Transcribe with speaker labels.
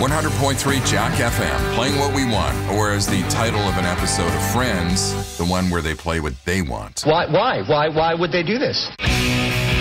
Speaker 1: 100.3 Jack FM, playing what we want, or as the title of an episode of Friends, the one where they play what they want.
Speaker 2: Why would they do this?